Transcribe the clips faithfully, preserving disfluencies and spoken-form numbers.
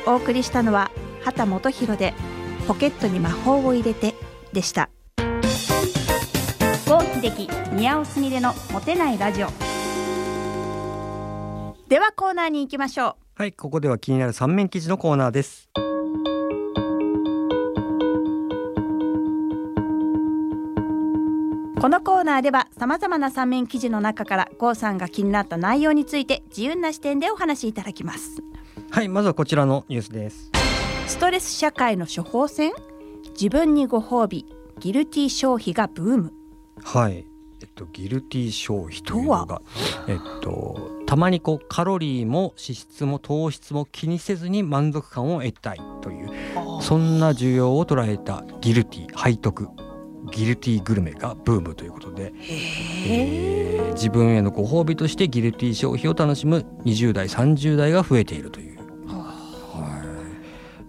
お送りしたのは畑基博でポケットに魔法を入れてでした。郷秀樹宮尾すみれのモテないラジオではコーナーに行きましょう。 はい、ここでは気になる三面記事のコーナーです。 このコーナーではさまざまな三面記事の中から郷さんが気になった内容について自由な視点でお話しいただきます。 はい、まずはこちらのニュースです。 ストレス社会の処方箋、自分にご褒美、ギルティ消費がブーム。 はい、えっと、ギルティ消費というのが、えっと、たまにこうカロリーも脂質も糖質も気にせずに満足感を得たいという、そんな需要を捉えたギルティ背徳ギルティグルメがブームということで、えー、自分へのご褒美としてギルティ消費を楽しむにじゅう代さんじゅう代が増えているという、はい、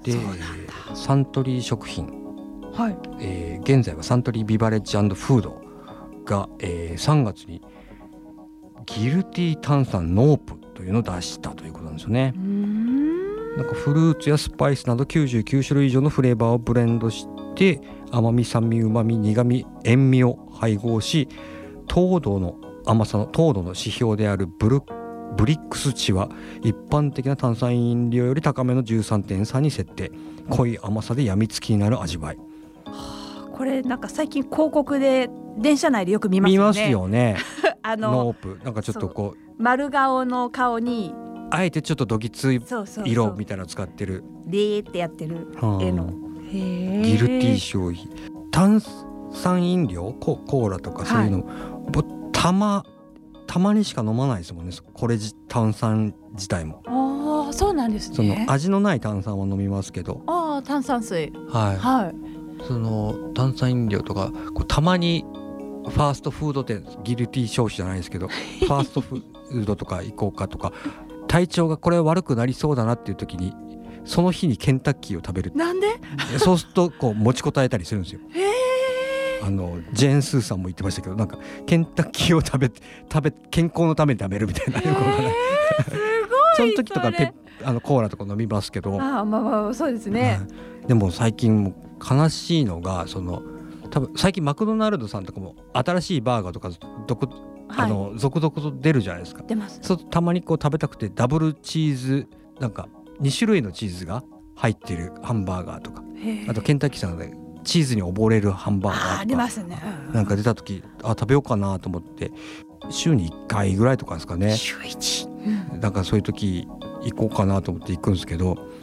でサントリー食品、はいえー、現在はサントリービバレッジ&フードが、えー、さんがつにギルティ炭酸ノープというのを出したということなんですよね。うーんなんかフルーツやスパイスなどきゅうじゅうきゅうしゅるい以上のフレーバーをブレンドして甘み酸味うまみ苦み塩味を配合し、糖度の甘さの糖度の指標であるブルブリックス値は一般的な炭酸飲料より高めの じゅうさんてんさん に設定。濃い甘さでやみつきになる味わい。 はあ、これなんか最近広告で電車内でよく見ますよね。 見ますよねあのノープなんかちょっとこう丸顔の顔にあえてちょっとどぎつい色みたいなの使ってるレーってやってる絵の、へギルティ消費。炭酸飲料 コ, コーラとかそういうの、はい、たまたまにしか飲まないですもんね。これ炭酸自体も。 ああそうなんですね。 その味のない炭酸は飲みますけど、 ああ炭酸水、 はい、 はい、 その炭酸飲料とかこうたまにファーストフード店ギルティ消費じゃないですけどファーストフードとか行こうかとか体調がこれ悪くなりそうだなっていう時にその日にケンタッキーを食べる。 なんでそうするとこう持ちこたえたりするんですよ。 へー、 あのジェーン・スーさんも言ってましたけど、なんかケンタッキーを食べ食べ健康のために食べるみたいな、よくわからない。 すごいその時とかペあのコーラとか飲みますけど、 ああまあまあそうですね、 うん、でも最近も悲しいのがその多分最近マクドナルドさんとかも新しいバーガーとかどこ、はい、あの続々と出るじゃないですか。 出ます。 そうたまにこう食べたくてダブルチーズなんかに種類のチーズが入ってるハンバーガーとか、あとケンタッキーさんでチーズに溺れるハンバーガーとかあ出ますね、 うん、なんか出た時あ食べようかなと思って週にいっかいぐらいとかですかね。 週いち、 うん、なんかそういう時行こうかなと思って行くんですけど、